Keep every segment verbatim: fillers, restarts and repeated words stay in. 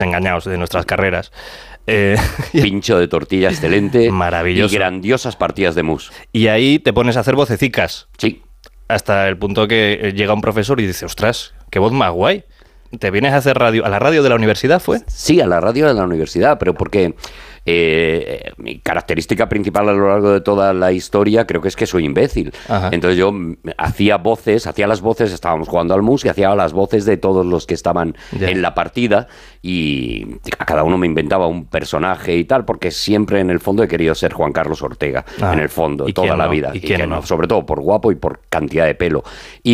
engañados de nuestras carreras. Eh, Pincho de tortilla excelente. Maravilloso. Y grandiosas partidas de mus. Y ahí te pones a hacer vocecicas. Sí. Hasta el punto que llega un profesor y dice, ostras, qué voz más guay. ¿Te vienes a hacer radio? ¿A la radio de la universidad fue? Sí, a la radio de la universidad, pero porque eh, mi característica principal a lo largo de toda la historia creo que es que soy imbécil. Ajá. Entonces yo hacía voces, hacía las voces, estábamos jugando al mus y hacía las voces de todos los que estaban Ya. en la partida y a cada uno me inventaba un personaje y tal, porque siempre en el fondo he querido ser Juan Carlos Ortega, Ah, en el fondo, ¿y toda quién la no? vida. ¿Y quién que no? Sobre todo por guapo y por cantidad de pelo.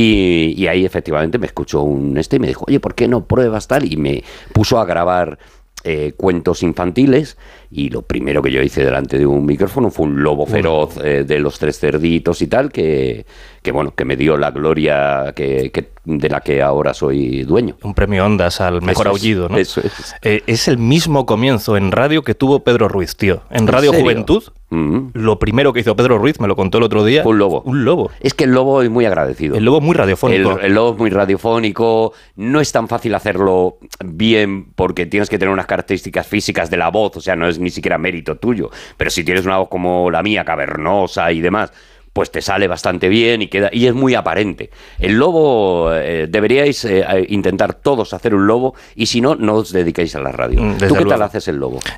Y, y ahí efectivamente me escuchó un este y me dijo, oye, ¿por qué no pruebas tal? Y me puso a grabar eh, cuentos infantiles y lo primero que yo hice delante de un micrófono fue un lobo feroz eh, de los tres cerditos y tal, que, que bueno, que me dio la gloria que, que, de la que ahora soy dueño. Un premio Ondas al mejor Eso es, aullido, ¿no? Eso es. Eh, es el mismo comienzo en radio que tuvo Pedro Ruiz, tío. En ¿En Radio serio? Juventud, Mm. lo primero que hizo Pedro Ruiz, me lo contó el otro día. Fue un lobo. Un lobo. Es que el lobo es muy agradecido. El lobo muy radiofónico. El, el lobo es muy radiofónico, no es tan fácil hacerlo bien porque tienes que tener unas características físicas de la voz, o sea, no es ni siquiera mérito tuyo, pero si tienes una voz como la mía, cavernosa y demás, pues te sale bastante bien y queda y es muy aparente. El lobo, eh, deberíais eh, intentar todos hacer un lobo y si no, no os dedicáis a la radio. Desde ¿Tú qué luego. tal haces el lobo?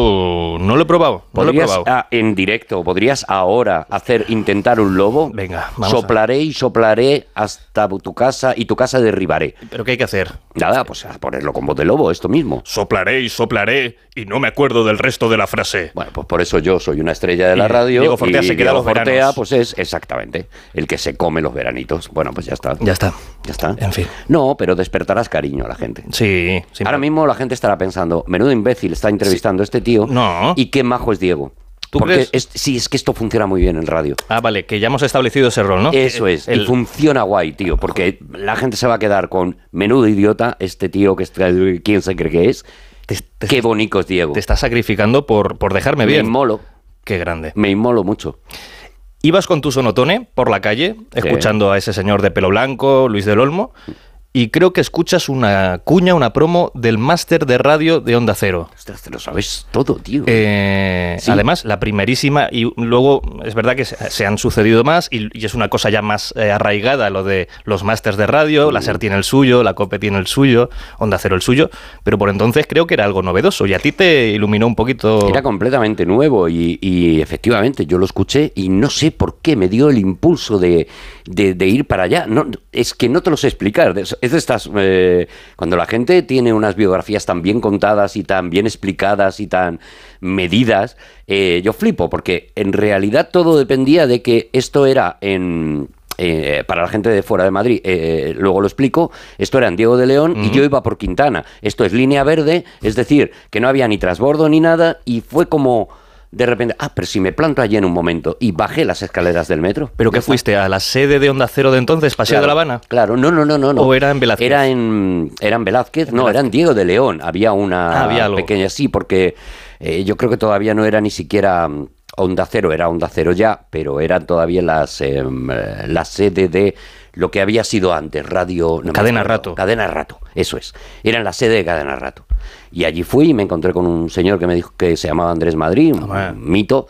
Yo no lo he probado. No lo he ¿Podrías probado. ah, en directo, podrías ahora hacer intentar un lobo? Venga, vamos Soplaré y soplaré hasta tu casa y tu casa derribaré. ¿Pero qué hay que hacer? Nada, pues a ponerlo con voz de lobo, esto mismo. Soplaré y soplaré y no me acuerdo del resto de la frase. Bueno, pues por eso yo soy una estrella de la Y radio. Diego Fortea y se queda Diego los Fortea, veranos. pues es exactamente el que se come los veranitos. Bueno, pues ya está. Ya está. Ya está. En fin. No, pero despertarás cariño a la gente. Sí. sí Ahora mismo la gente estará pensando, menudo imbécil está entrevistando a este tío. No. Y qué majo es Diego. ¿Tú Porque crees? es- sí, es que esto funciona muy bien en radio. Ah, vale, que ya hemos establecido ese rol, ¿no? Eso es, El- y funciona guay, tío, porque la gente se va a quedar con menudo idiota, este tío que está, ¿quién se cree que es? te, te- Qué bonito es Diego. te estás sacrificando por, por dejarme Me bien. inmolo, Qué grande. me inmolo mucho. Ibas con tu sonotone por la calle, escuchando a ese señor de pelo blanco, Luis del Olmo, y creo que escuchas una cuña, una promo del máster de radio de Onda Cero. Ostras, te lo sabes todo, tío. Eh, Sí. Además, la primerísima, y luego es verdad que se, se han sucedido más, y, y es una cosa ya más eh, arraigada, lo de los másters de radio, la SER tiene el suyo, la COPE tiene el suyo, Onda Cero el suyo, pero por entonces creo que era algo novedoso, y a ti te iluminó un poquito... Era completamente nuevo y, y efectivamente yo lo escuché y no sé por qué me dio el impulso de, de, de ir para allá. No, es que no te lo sé explicar. Es de estas, eh, cuando la gente tiene unas biografías tan bien contadas y tan bien explicadas y tan medidas, eh, yo flipo porque en realidad todo dependía de que esto era en... Eh, para la gente de fuera de Madrid, eh, luego lo explico, esto era en Diego de León y yo iba por Quintana. Esto es línea verde, es decir, que no había ni trasbordo ni nada y fue como de repente, ah, pero si me planto allí en un momento y bajé las escaleras del metro. ¿Pero qué fuiste? ¿A la sede de Onda Cero de entonces, Paseo Claro, de La Habana? Claro, no, no, no, no. no. ¿O era en Velázquez? Era en, era en Velázquez, En no, Velázquez. era en Diego de León. Había una Ah, había algo. pequeña, sí, porque eh, yo creo que todavía no era ni siquiera mm, Onda Cero, era Onda Cero ya, pero eran todavía las eh, la sede de lo que había sido antes, Radio... no me Cadena acuerdo. Rato. Cadena Rato, eso es. Era en la sede de Cadena Rato. Y allí fui y me encontré con un señor que me dijo que se llamaba Andrés Madrid, un Ah. mito,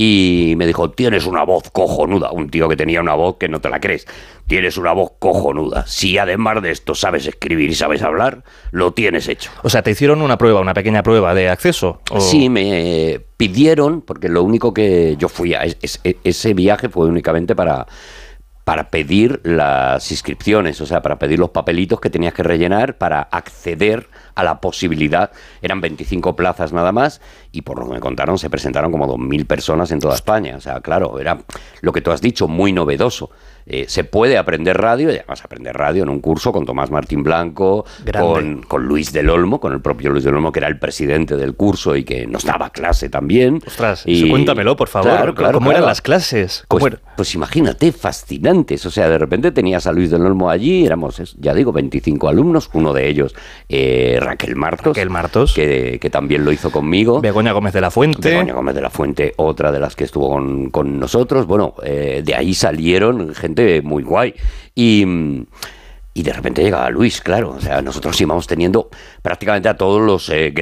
y me dijo, tienes una voz cojonuda. Un tío que tenía una voz que no te la crees. Tienes una voz cojonuda. Si además de esto sabes escribir y sabes hablar, lo tienes hecho. O sea, ¿te hicieron una prueba, una pequeña prueba de acceso? ¿O- Sí, me pidieron, porque lo único que yo fui a es- es- ese viaje fue únicamente para, para pedir las inscripciones, o sea, para pedir los papelitos que tenías que rellenar para acceder a la posibilidad. Eran veinticinco plazas nada más y por lo que me contaron se presentaron como dos mil personas en toda España. O sea, claro, era lo que tú has dicho, muy novedoso. Eh, se puede aprender radio, y además aprender radio en un curso con Tomás Martín Blanco, Grande. con, con Luis del Olmo, con el propio Luis del Olmo, que era el presidente del curso y que nos daba clase también. Ostras, y, eso cuéntamelo, por favor. Claro, claro, ¿Cómo claro. eran las clases? ¿Cómo Pues, era? pues imagínate, fascinantes. O sea, de repente tenías a Luis del Olmo allí, éramos, es- ya digo, veinticinco alumnos, uno de ellos eh, Raquel Martos, Raquel Martos. Que, que también lo hizo conmigo. Begoña Gómez de la Fuente. Begoña Gómez de la Fuente, otra de las que estuvo con, con nosotros. Bueno, eh, de ahí salieron gente muy guay. Y, y de repente llegaba Luis, claro. O sea, nosotros íbamos teniendo prácticamente a todos los eh,